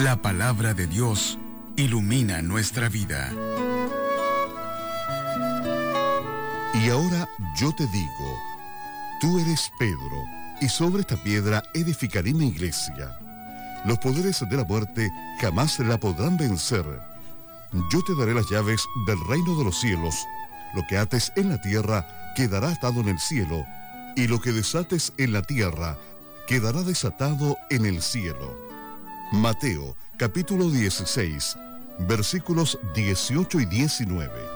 La palabra de Dios ilumina nuestra vida. Y ahora yo te digo, tú eres Pedro, y sobre esta piedra edificaré mi iglesia. Los poderes de la muerte jamás la podrán vencer. Yo te daré las llaves del reino de los cielos. Lo que ates en la tierra quedará atado en el cielo, y lo que desates en la tierra quedará desatado en el cielo. Mateo, capítulo 16, versículos 18 y 19.